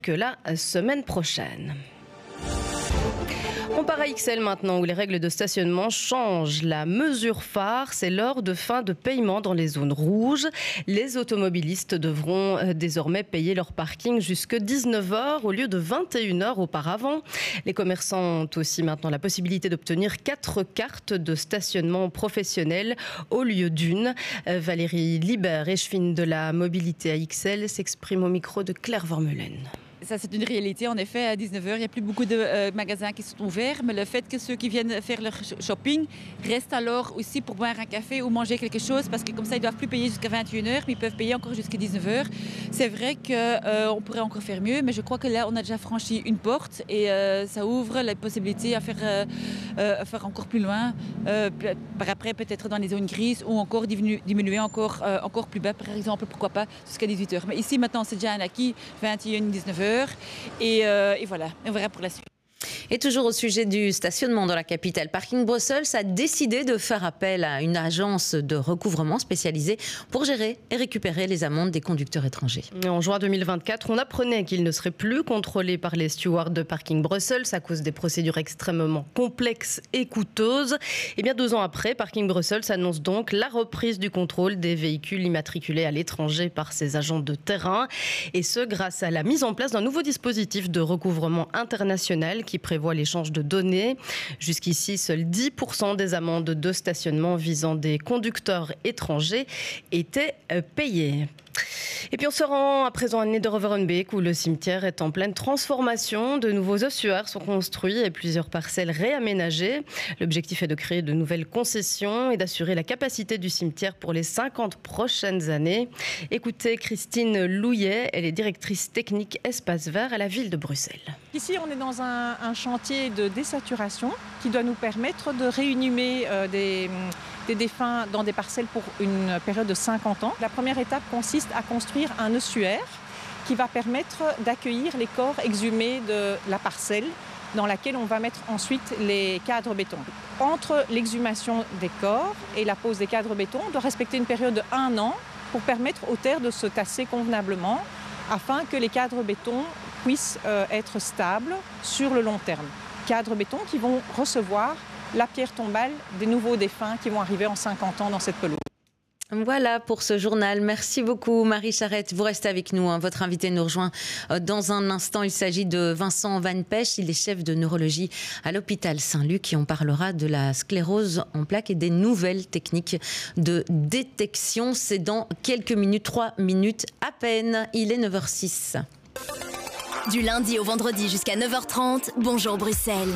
que la semaine prochaine. On part à Ixelles maintenant, où les règles de stationnement changent. La mesure phare, c'est l'heure de fin de paiement dans les zones rouges. Les automobilistes devront désormais payer leur parking jusqu'à 19h au lieu de 21h auparavant. Les commerçants ont aussi maintenant la possibilité d'obtenir 4 cartes de stationnement professionnel au lieu d'une. Valérie Libert, échevine de la mobilité à Ixelles, s'exprime au micro de Claire Vermeulen. Ça, c'est une réalité. En effet, à 19h, il n'y a plus beaucoup de magasins qui sont ouverts. Mais le fait que ceux qui viennent faire leur shopping restent alors aussi pour boire un café ou manger quelque chose, parce que comme ça, ils ne doivent plus payer jusqu'à 21h, mais ils peuvent payer encore jusqu'à 19h. C'est vrai qu'on pourrait encore faire mieux, mais je crois que là, on a déjà franchi une porte et ça ouvre la possibilité à faire encore plus loin, par après peut-être dans les zones grises ou encore diminuer encore plus bas, par exemple, pourquoi pas, jusqu'à 18h. Mais ici, maintenant, c'est déjà un acquis, 21, 19h. Et voilà, on verra pour la suite. Et toujours au sujet du stationnement dans la capitale, Parking Brussels a décidé de faire appel à une agence de recouvrement spécialisée pour gérer et récupérer les amendes des conducteurs étrangers. En juin 2024, on apprenait qu'ils ne seraient plus contrôlés par les stewards de Parking Brussels à cause des procédures extrêmement complexes et coûteuses. Et bien 2 ans après, Parking Brussels annonce donc la reprise du contrôle des véhicules immatriculés à l'étranger par ses agents de terrain. Et ce, grâce à la mise en place d'un nouveau dispositif de recouvrement international qui prévoit l'échange de données. Jusqu'ici, seuls 10% des amendes de stationnement visant des conducteurs étrangers étaient payées. Et puis on se rend à présent à Neder-Overenbeek, où le cimetière est en pleine transformation. De nouveaux ossuaires sont construits et plusieurs parcelles réaménagées. L'objectif est de créer de nouvelles concessions et d'assurer la capacité du cimetière pour les 50 prochaines années. Écoutez Christine Louillet, elle est directrice technique Espace Vert à la ville de Bruxelles. Ici, on est dans un chantier de désaturation qui doit nous permettre de réinhumer des défunts dans des parcelles pour une période de 50 ans. La première étape consiste à construire un ossuaire qui va permettre d'accueillir les corps exhumés de la parcelle dans laquelle on va mettre ensuite les cadres béton. Entre l'exhumation des corps et la pose des cadres béton, on doit respecter une période de 1 an pour permettre aux terres de se tasser convenablement afin que les cadres béton puissent être stables sur le long terme. Cadres béton qui vont recevoir la pierre tombale des nouveaux défunts qui vont arriver en 50 ans dans cette pelouse. Voilà pour ce journal. Merci beaucoup Marie Charette. Vous restez avec nous. Votre invité nous rejoint dans un instant. Il s'agit de Vincent Van Pech. Il est chef de neurologie à l'hôpital Saint-Luc et on parlera de la sclérose en plaques et des nouvelles techniques de détection. C'est dans quelques minutes, 3 minutes à peine. Il est 9h06. Du lundi au vendredi jusqu'à 9h30, bonjour Bruxelles.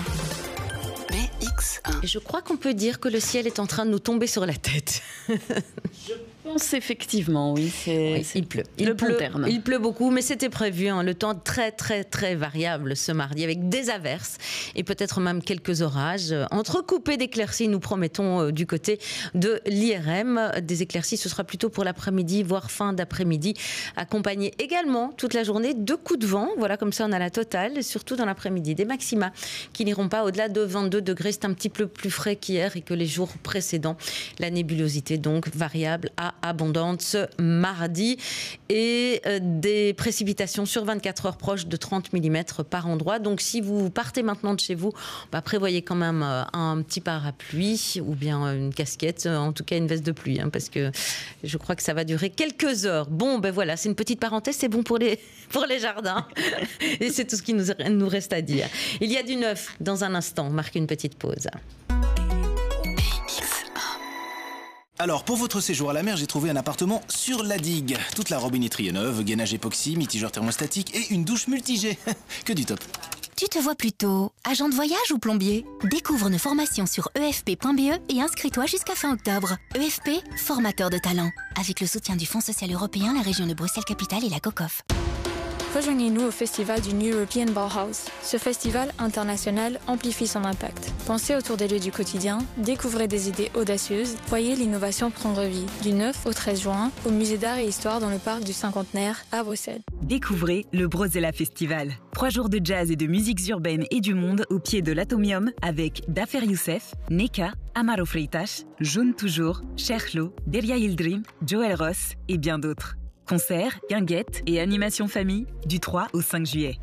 Et je crois qu'on peut dire que le ciel est en train de nous tomber sur la tête. Je pense effectivement, oui. Il pleut. Il pleut beaucoup, mais c'était prévu. Le temps très, très, très variable ce mardi avec des averses et peut-être même quelques orages. Entrecoupés d'éclaircies, nous promettons du côté de l'IRM. Des éclaircies, ce sera plutôt pour l'après-midi, voire fin d'après-midi, accompagné également toute la journée de coups de vent. Voilà, comme ça on a la totale, et surtout dans l'après-midi. Des maxima qui n'iront pas au-delà de 22 degrés. C'est un petit peu plus frais qu'hier et que les jours précédents. La nébulosité donc variable à abondante ce mardi et des précipitations sur 24 heures proches de 30 mm par endroit. Donc si vous partez maintenant de chez vous, prévoyez quand même un petit parapluie ou bien une casquette, en tout cas une veste de pluie, parce que je crois que ça va durer quelques heures. Bon, voilà, c'est une petite parenthèse, c'est bon pour les jardins et c'est tout ce qui nous reste à dire. Il y a du neuf dans un instant, on marque une petite pause. Alors, pour votre séjour à la mer, j'ai trouvé un appartement sur la digue. Toute la robinetterie est neuve, gainage époxy, mitigeur thermostatique et une douche multi-jet. Que du top. Tu te vois plutôt agent de voyage ou plombier? Découvre nos formations sur efp.be et inscris-toi jusqu'à fin octobre. EFP, formateur de talent. Avec le soutien du Fonds social européen, la région de Bruxelles-Capitale et la COCOF. Rejoignez-nous au festival du New European Bauhaus. Ce festival international amplifie son impact. Pensez autour des lieux du quotidien, découvrez des idées audacieuses, voyez l'innovation prendre vie. Du 9 au 13 juin, au Musée d'Art et Histoire dans le parc du Cinquantenaire à Bruxelles. Découvrez le Brozella Festival. 3 jours de jazz et de musiques urbaines et du monde au pied de l'Atomium avec Dafer Youssef, Neka, Amaro Freitas, Jaune Toujours, Cherchlo, Delia Yildirim, Joël Ross et bien d'autres. Concerts, guinguettes et animations famille du 3 au 5 juillet.